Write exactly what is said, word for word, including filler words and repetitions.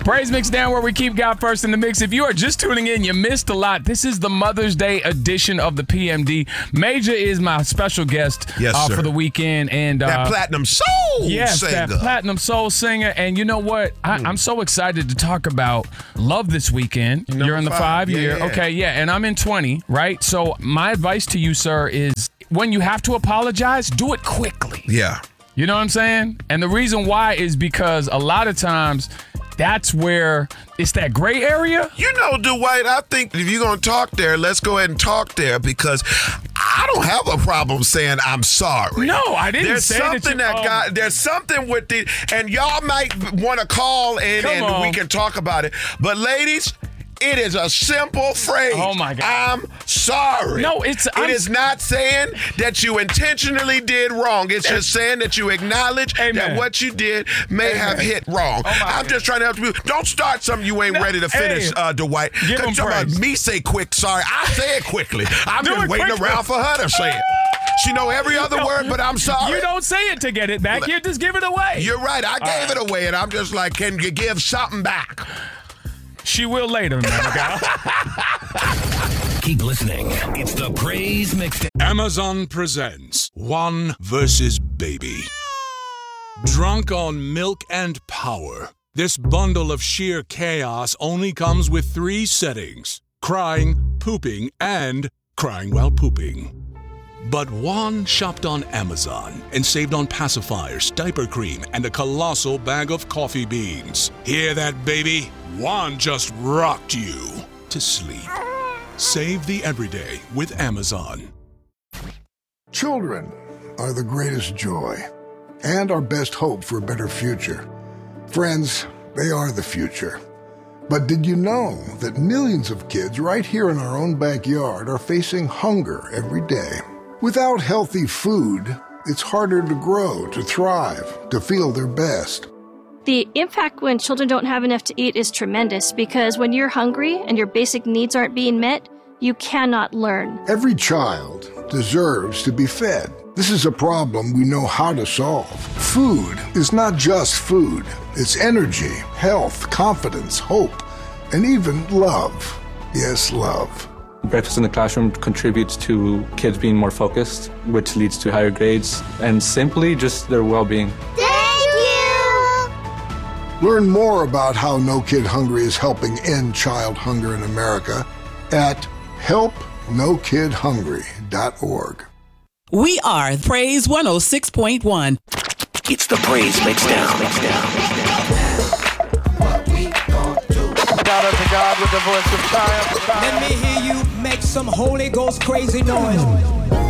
Praise Mix Down, where we keep God first in the mix. If you are just tuning in, you missed a lot. This is the Mother's Day edition of the P M D. Major is my special guest yes, uh, sir. for the weekend. And uh, that platinum soul yes, singer. that platinum soul singer. And you know what? I, mm. I'm so excited to talk about love this weekend. Number You're in the five, five year. Yeah. Okay, yeah. And I'm in twenty, right? So my advice to you, sir, is when you have to apologize, do it quickly. Yeah. You know what I'm saying? And the reason why is because a lot of times that's where it's that gray area. You know, Dwight, I think if you're going to talk there, let's go ahead and talk there because I don't have a problem saying I'm sorry. No, I didn't there's say something that. that, You, got, oh. There's something with the, and y'all might want to call in Come and on. we can talk about it. But ladies, it is a simple phrase. Oh, my God. I'm sorry. No, it's... It I'm, is not saying that you intentionally did wrong. It's just saying that you acknowledge Amen. that what you did may Amen. have hit wrong. Oh, I'm God. just trying to help you. Don't start something you ain't No, ready to finish, hey, uh, Dwight. give him Talking about praise. me say quick sorry. I say it quickly. I've Do been it waiting quickly. around for her to say it. She know every other No, word, but I'm sorry. You don't say it to get it back. You just give it away. You're right. I gave right. it away, and I'm just like, can you give something back? She will later, man. Keep listening. It's the Praise Mixtape. Amazon presents One versus Baby. Drunk on milk and power, this bundle of sheer chaos only comes with three settings: crying, pooping, and crying while pooping. But Juan shopped on Amazon and saved on pacifiers, diaper cream, and a colossal bag of coffee beans. Hear that, baby? Juan just rocked you to sleep. Save the everyday with Amazon. Children are the greatest joy and our best hope for a better future. Friends, they are the future. But did you know that millions of kids right here in our own backyard are facing hunger every day? Without healthy food, it's harder to grow, to thrive, to feel their best. The impact when children don't have enough to eat is tremendous because when you're hungry and your basic needs aren't being met, you cannot learn. Every child deserves to be fed. This is a problem we know how to solve. Food is not just food. It's energy, health, confidence, hope, and even love. Yes, love. Breakfast in the classroom contributes to kids being more focused, which leads to higher grades, and simply just their well-being. Thank you! Learn more about how No Kid Hungry is helping end child hunger in America at help no kid hungry dot org. We are Praise one oh six point one. It's the Praise Mixdown. Shout out to God with the voice of triumph. Let me hear you make some Holy Ghost crazy noise.